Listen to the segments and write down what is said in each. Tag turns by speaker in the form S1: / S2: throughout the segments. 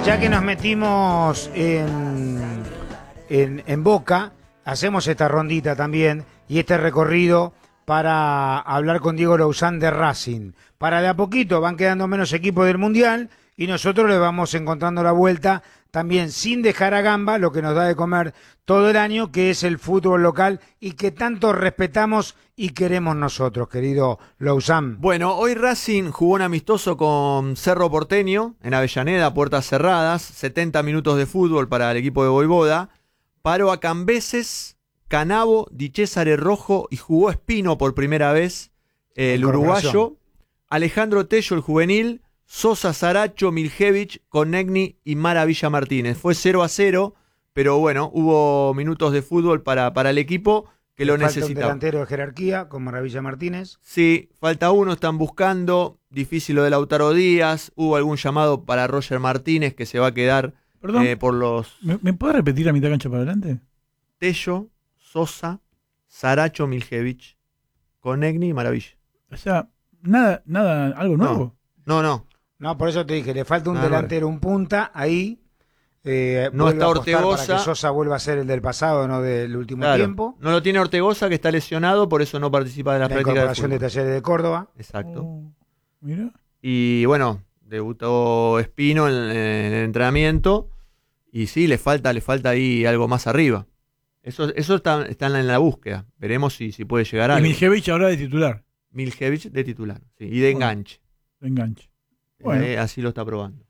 S1: Ya que nos metimos en Boca, hacemos esta rondita también y este recorrido para hablar con Diego Lauzán de Racing. Para de a poquito van quedando menos equipos del Mundial y nosotros le vamos encontrando la vuelta también sin dejar a gamba lo que nos da de comer todo el año, que es el fútbol local y que tanto respetamos y queremos nosotros, querido Lauzán.
S2: Bueno, hoy Racing jugó un amistoso con Cerro Porteño en Avellaneda, puertas cerradas, 70 minutos de fútbol para el equipo de Voivoda. Paró a Cambeses, Canavo, Di Cesare Rojo y jugó Espino por primera vez, el uruguayo, Alejandro Tello, el juvenil, Sosa, Saracho, Miljevich, Konechny y Maravilla Martínez. Fue 0-0, pero bueno, hubo minutos de fútbol para el equipo que lo necesitaba.
S1: Un delantero de jerarquía con Maravilla Martínez.
S2: Sí, falta uno, están buscando, difícil lo de Lautaro Díaz, hubo algún llamado para Roger Martínez que se va a quedar por los...
S3: ¿Me puedes repetir a mitad cancha para adelante?
S2: Tello, Sosa, Saracho, Miljevich, Konechny y Maravilla.
S3: O sea, nada, algo nuevo.
S1: No, por eso te dije, le falta un delantero, un punta, ahí
S2: no está Ortegoza.
S1: Para que Sosa vuelva a ser el del pasado, no del último tiempo.
S2: No lo tiene Ortegoza, que está lesionado, por eso no participa de la práctica de
S1: incorporación de Talleres de Córdoba.
S2: Exacto.
S3: Mira.
S2: Y bueno, debutó Espino en el entrenamiento, y sí, le falta ahí algo más arriba. Eso está en la búsqueda. Veremos si puede llegar a algo.
S3: Y Miljevich ahora de titular.
S2: Miljevich de titular, sí, y de enganche.
S3: De enganche. Bueno.
S2: Así lo está probando.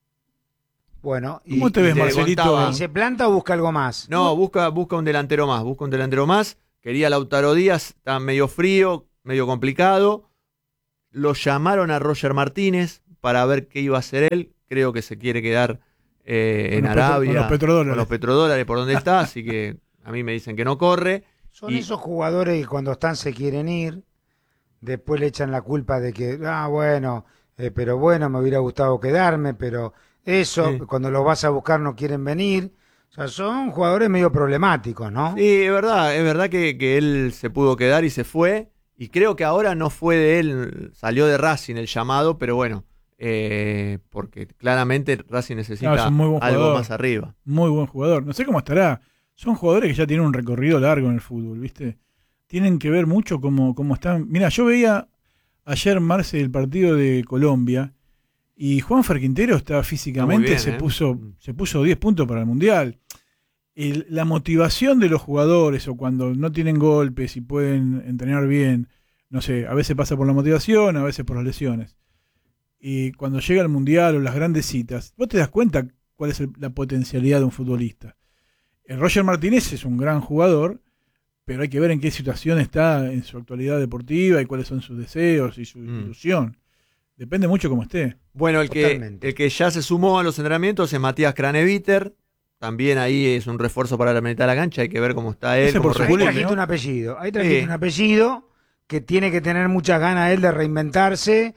S1: Bueno,
S3: ¿cómo te ves, Marcelito?
S1: ¿Y se planta o busca algo más?
S2: No, busca un delantero más. Quería Lautaro Díaz, está medio frío, medio complicado. Lo llamaron a Roger Martínez para ver qué iba a hacer él. Creo que se quiere quedar en Arabia. Con los petrodólares por donde está, así que a mí me dicen que no corre.
S1: Son esos jugadores que cuando están se quieren ir, después le echan la culpa de que, pero bueno, me hubiera gustado quedarme, pero cuando los vas a buscar no quieren venir. O sea, son jugadores medio problemáticos, ¿no?
S2: Sí, es verdad que él se pudo quedar y se fue, y creo que ahora no fue de él, salió de Racing el llamado, pero bueno, porque claramente Racing necesita algo más arriba.
S3: Muy buen jugador, no sé cómo estará. Son jugadores que ya tienen un recorrido largo en el fútbol, ¿viste? Tienen que ver mucho cómo están. Mira, yo veía ayer, Marce, el partido de Colombia, y Juanfer Quintero está físicamente,
S2: bien,
S3: se puso 10 puntos para el Mundial. La motivación de los jugadores, o cuando no tienen golpes y pueden entrenar bien, no sé, a veces pasa por la motivación, a veces por las lesiones. Y cuando llega el Mundial o las grandes citas, vos te das cuenta cuál es la potencialidad de un futbolista. Roger Martínez es un gran jugador, pero hay que ver en qué situación está en su actualidad deportiva y cuáles son sus deseos y su ilusión. Depende mucho cómo esté.
S2: Bueno, el que ya se sumó a los entrenamientos es Matías Craneviter. También ahí es un refuerzo para la mitad de la cancha. Hay que ver cómo está él.
S1: Ahí trajiste un apellido. Un apellido que tiene que tener muchas ganas él de reinventarse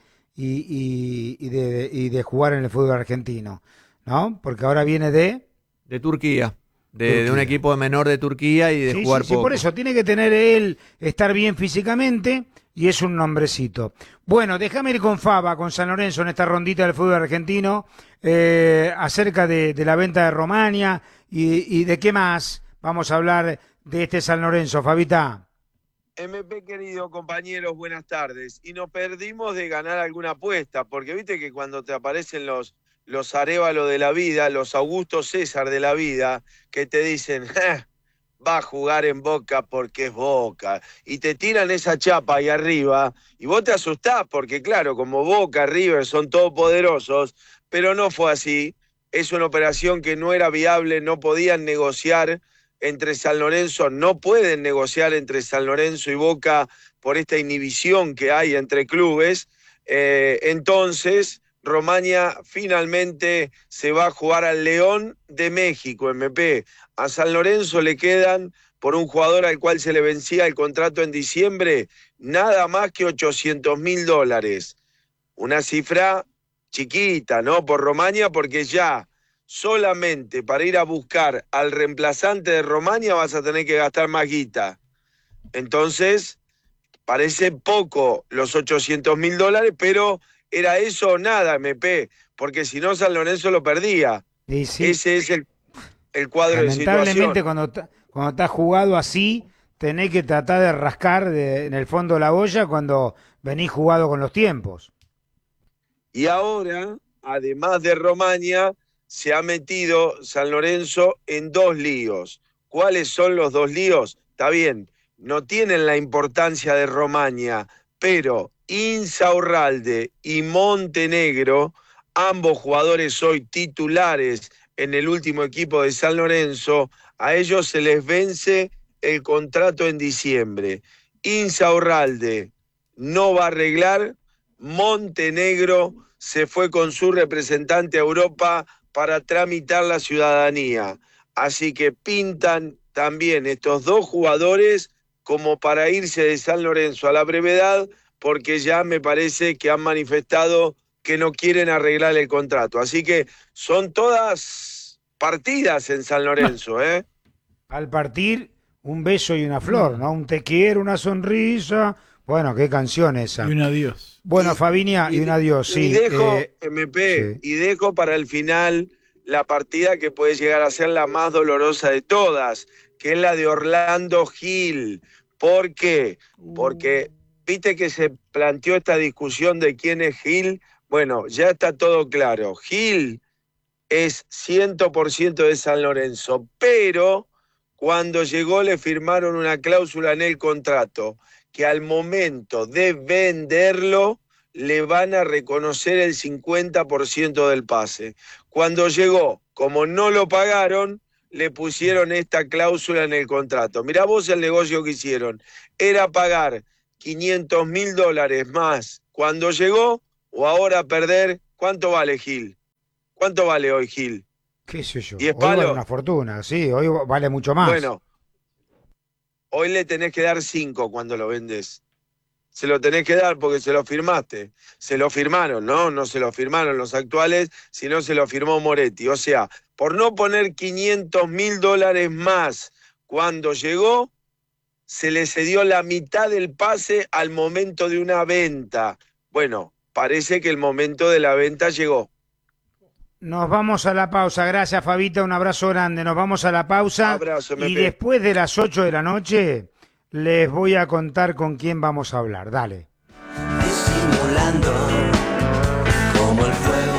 S1: y de jugar en el fútbol argentino, ¿no? Porque ahora viene de
S2: Turquía. De un equipo menor de Turquía y de jugar poco.
S1: Sí, por eso tiene que tener él, estar bien físicamente, y es un nombrecito. Bueno, déjame ir con Faba, con San Lorenzo en esta rondita del fútbol argentino, acerca de la venta de Romania y de qué más vamos a hablar de este San Lorenzo, Fabita.
S4: MP, querido compañeros, buenas tardes. Y nos perdimos de ganar alguna apuesta, porque viste que cuando te aparecen los Arévalo de la vida, los Augusto César de la vida, que te dicen, va a jugar en Boca porque es Boca, y te tiran esa chapa ahí arriba, y vos te asustás, porque claro, como Boca, River son todopoderosos, pero no fue así. Es una operación que no era viable, no podían negociar entre San Lorenzo, no pueden negociar entre San Lorenzo y Boca por esta inhibición que hay entre clubes. Entonces Romania finalmente se va a jugar al León de México, MP. A San Lorenzo le quedan, por un jugador al cual se le vencía el contrato en diciembre, nada más que $800.000. Una cifra chiquita, ¿no? Por Romania, porque ya solamente para ir a buscar al reemplazante de Romania vas a tener que gastar más guita. Entonces, parece poco los $800.000, pero era eso o nada, MP, porque si no San Lorenzo lo perdía.
S1: Y sí,
S4: Ese es el cuadro de
S1: lamentablemente
S4: situación.
S1: cuando estás jugado así, tenés que tratar de rascar en el fondo de la olla cuando venís jugado con los tiempos.
S4: Y ahora, además de Romaña, se ha metido San Lorenzo en 2 líos. ¿Cuáles son los 2 líos? Está bien, no tienen la importancia de Romaña, pero Insaurralde y Montenegro, ambos jugadores hoy titulares en el último equipo de San Lorenzo, a ellos se les vence el contrato en diciembre. Insaurralde no va a arreglar, Montenegro se fue con su representante a Europa para tramitar la ciudadanía. Así que pintan también estos 2 jugadores como para irse de San Lorenzo a la brevedad, porque ya me parece que han manifestado que no quieren arreglar el contrato. Así que son todas partidas en San Lorenzo, ¿eh?
S1: Al partir, un beso y una flor, ¿no? Un te quiero, una sonrisa. Bueno, qué canción esa.
S3: Y un adiós.
S1: Bueno, Fabinia, y un adiós, sí.
S4: Y dejo, MP,
S1: sí.
S4: y dejo para el final la partida que puede llegar a ser la más dolorosa de todas, que es la de Orlando Gil. ¿Por qué? Porque viste que se planteó esta discusión de quién es Gil. Bueno, ya está todo claro. Gil es 100% de San Lorenzo, pero cuando llegó le firmaron una cláusula en el contrato que al momento de venderlo le van a reconocer el 50% del pase. Cuando llegó, como no lo pagaron, le pusieron esta cláusula en el contrato. Mirá vos el negocio que hicieron. Era pagar $500.000 más cuando llegó, o ahora perder. ¿Cuánto vale Gil? ¿Cuánto vale hoy Gil?
S1: ¿Qué sé yo?
S4: 10
S1: Hoy vale
S4: palos.
S1: una fortuna, sí, hoy vale mucho más.
S4: Bueno, hoy le tenés que dar 5 cuando lo vendes. Se lo tenés que dar porque se lo firmaste. Se lo firmaron, ¿no? No se lo firmaron los actuales, sino se lo firmó Moretti. O sea, por no poner $500.000 más cuando llegó, se le cedió la mitad del pase al momento de una venta. Bueno, parece que el momento de la venta llegó.
S1: Nos vamos a la pausa. Gracias, Fabita. Un abrazo grande. Nos vamos a la pausa.
S4: Abrazo,
S1: y
S4: Mepe.
S1: después de las 8 de la noche, les voy a contar con quién vamos a hablar. Dale.
S5: Disimulando como el fuego.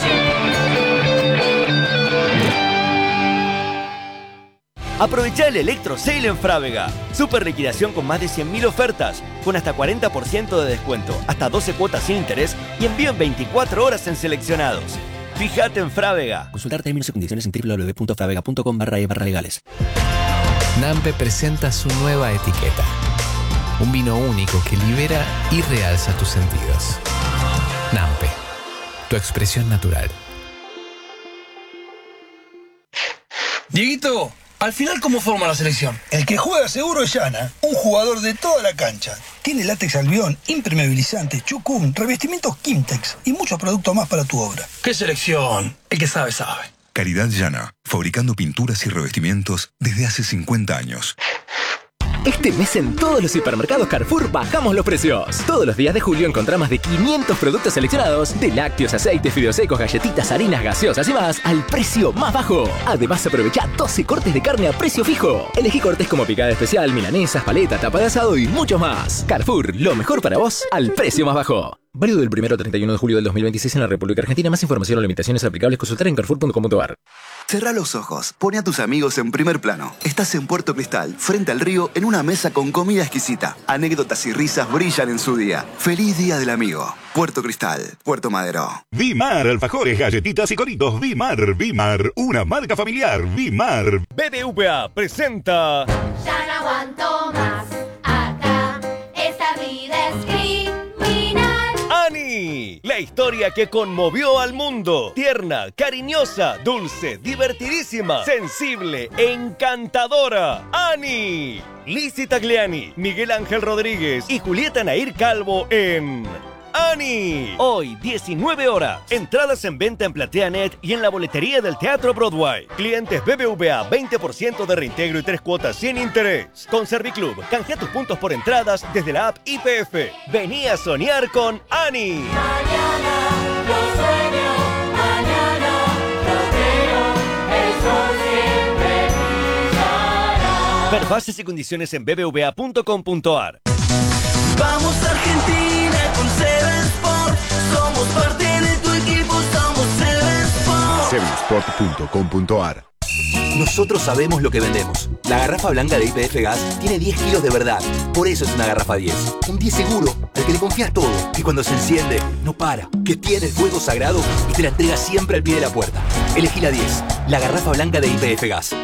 S6: Aprovechá el Electro Sale en Frávega. Super liquidación con más de 100.000 ofertas, con hasta 40% de descuento, hasta 12 cuotas sin interés y envío en 24 horas en seleccionados. Fíjate en Frávega.
S7: Consultar términos y condiciones en www.fravega.com/legales.
S8: Nampe presenta su nueva etiqueta. Un vino único que libera y realza tus sentidos. Nampe, tu expresión natural.
S9: Dieguito, al final, ¿cómo forma la selección?
S10: El que juega seguro es Yana, un jugador de toda la cancha. Tiene látex albión, impermeabilizante, chucum, revestimientos Kimtex y muchos productos más para tu obra.
S9: ¿Qué selección? El que sabe, sabe.
S11: Caridad Llana, fabricando pinturas y revestimientos desde hace 50 años.
S12: Este mes en todos los supermercados Carrefour bajamos los precios. Todos los días de julio encontrá más de 500 productos seleccionados, de lácteos, aceites, fideos secos, galletitas, harinas, gaseosas y más, al precio más bajo. Además, aprovecha 12 cortes de carne a precio fijo. Elegí cortes como picada especial, milanesas, paleta, tapa de asado y muchos más. Carrefour, lo mejor para vos, al precio más bajo. Válido del 1 al 31 de julio del 2026 en la República Argentina. Más información o limitaciones aplicables consultar en carrefour.com.ar.
S13: Cerrá los ojos, pone a tus amigos en primer plano. Estás en Puerto Cristal, frente al río, en una mesa con comida exquisita. Anécdotas y risas brillan en su día. ¡Feliz Día del Amigo! Puerto Cristal, Puerto Madero.
S14: Vimar, alfajores, galletitas y coritos. Vimar, una marca familiar. Vimar.
S6: BBVA presenta...
S15: Ya no aguanto más, acá, esta vida es criminal.
S6: ¡Ani! La historia que conmovió al mundo. Tierna, cariñosa, dulce, divertidísima, sensible, encantadora. ¡Ani! Lizzy Tagliani, Miguel Ángel Rodríguez y Julieta Nair Calvo en Ani. Hoy, 19 horas. Entradas en venta en PlateaNet y en la boletería del Teatro Broadway. Clientes BBVA, 20% de reintegro y 3 cuotas sin interés. Con Serviclub, canjea tus puntos por entradas desde la app IPF. Vení a soñar con Ani. Ver bases y condiciones en bbva.com.ar.
S5: Vamos Argentina con Seven Sport. Somos parte de tu equipo, somos Seven Sport.
S16: Sevensport.com.ar.
S17: Nosotros sabemos lo que vendemos. La garrafa blanca de YPF Gas tiene 10 kilos de verdad. Por eso es una garrafa 10. Un 10 seguro, al que le confías todo. Que cuando se enciende, no para. Que tiene el fuego sagrado y te la entrega siempre al pie de la puerta. Elegí la 10. La garrafa blanca de YPF Gas.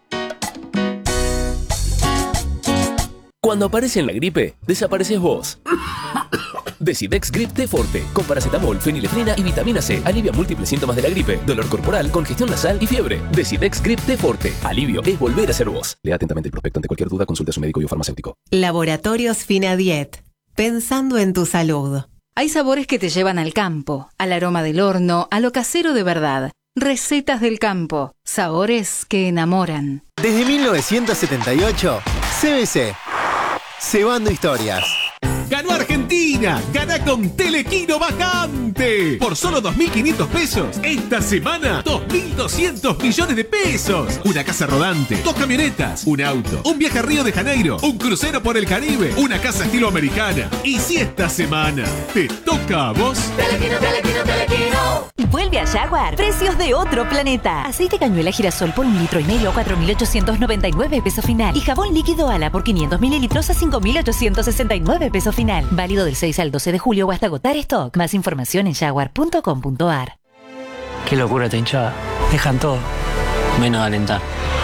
S12: Cuando aparece en la gripe, desapareces vos. Decidex Grip T Forte, con paracetamol, fenilefrina y vitamina C. Alivia múltiples síntomas de la gripe, dolor corporal, congestión nasal y fiebre. Decidex Grip T Forte. Alivio es volver a ser vos. Lea atentamente el prospecto. Ante cualquier duda, consulte a su médico y o farmacéutico.
S18: Laboratorios Finadiet. Pensando en tu salud.
S19: Hay sabores que te llevan al campo, al aroma del horno, a lo casero de verdad. Recetas del campo. Sabores que enamoran.
S20: Desde 1978, CBC. Cebando historias.
S21: ¡Ganó Argentina! ¡Gana con Telequino Vacante! Por solo 2.500 pesos. Esta semana, 2.200 millones de pesos. Una casa rodante, 2 camionetas, un auto, un viaje a Río de Janeiro, un crucero por el Caribe, una casa estilo americana. Y si esta semana te toca a vos...
S22: Telequino, Telequino, Telequino. Vuelve a Jaguar. Precios de otro planeta. Aceite cañuela girasol por 1,5 litros, 4.899 pesos final. Y jabón líquido Ala por 500 mililitros a 5.869 pesos final. Válido del 6 al 12 de julio o hasta agotar stock. Más información en jaguar.com.ar.
S23: Qué locura esta hinchada. Dejan todo, menos alentar.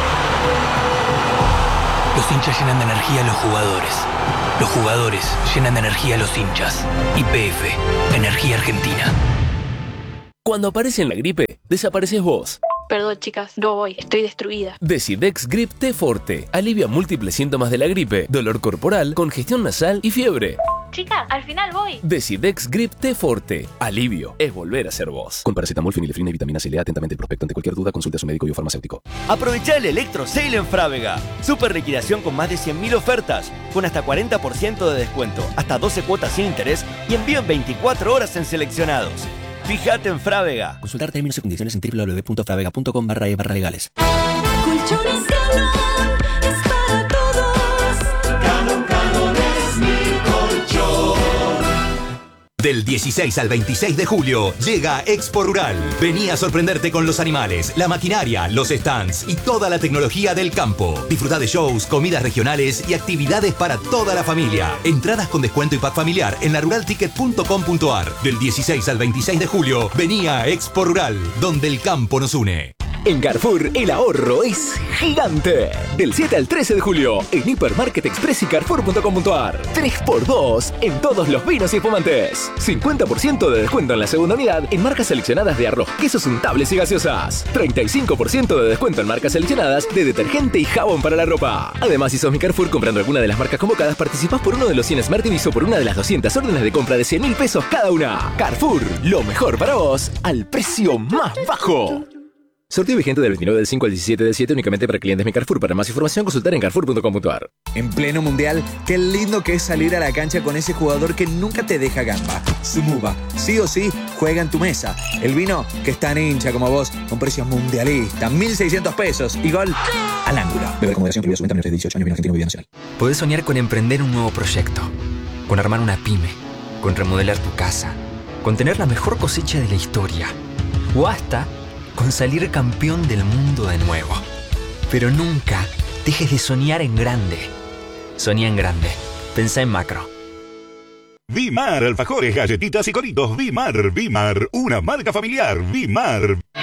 S9: Los hinchas llenan de energía a los jugadores. Los jugadores llenan de energía a los hinchas. YPF, Energía Argentina.
S12: Cuando aparece en la gripe, desapareces vos.
S24: Perdón, chicas, no voy, estoy destruida.
S12: Decidex Grip T Forte. Alivia múltiples síntomas de la gripe, dolor corporal, congestión nasal y fiebre.
S24: Chicas, al final voy.
S12: Decidex Grip T Forte. Alivio es volver a ser vos. Con paracetamol, fenilefrina y vitamina C. Lea atentamente el prospecto. Ante cualquier duda, consulte a su médico y o farmacéutico.
S6: Aprovecha el Electro Sale en Frávega. Super liquidación con más de 100.000 ofertas, con hasta 40% de descuento, hasta 12 cuotas sin interés y envío en 24 horas en seleccionados. Fíjate en Frávega.
S7: Consultar términos y condiciones en www.fravega.com/legales.
S5: Colchones Calón es para todos. Calón es mi colchón.
S25: Del 16 al 26 de julio llega Expo Rural. Vení a sorprenderte con los animales, la maquinaria, los stands y toda la tecnología del campo. Disfruta de shows, comidas regionales y actividades para toda la familia. Entradas con descuento y pack familiar en laruralticket.com.ar. Del 16 al 26 de julio, vení a Expo Rural, donde el campo nos une.
S12: En Carrefour, el ahorro es gigante. Del 7 al 13 de julio, en Hipermarket Express y Carrefour.com.ar. 3x2 en todos los vinos y espumantes. 50% de descuento en la segunda unidad en marcas seleccionadas de arroz, quesos untables y gaseosas. 35% de descuento en marcas seleccionadas de detergente y jabón para la ropa. Además, si sos mi Carrefour comprando alguna de las marcas convocadas, participás por uno de los 100 Smart TVs o por una de las 200 órdenes de compra de 100.000 pesos cada una. Carrefour, lo mejor para vos al precio más bajo. Sorteo vigente del 29 del 5 al 17 del 7 únicamente para clientes Mi Carrefour. Para más información, consultar en carrefour.com.ar.
S26: En pleno mundial, qué lindo que es salir a la cancha con ese jugador que nunca te deja gamba. Sumuba, sí o sí, juega en tu mesa. El vino que es tan hincha como vos, con precios mundialistas, 1.600 pesos y gol al ángulo. Beber con moderación, prohibido su venta menores de 18 años, vino argentino, bebida nacional.
S27: Podés soñar con emprender un nuevo proyecto, con armar una pyme, con remodelar tu casa, con tener la mejor cosecha de la historia, o hasta con salir campeón del mundo de nuevo. Pero nunca dejes de soñar en grande. Soñá en grande. Pensá en macro.
S14: Vimar, alfajores, galletitas y coritos. Vimar, una marca familiar. Vimar.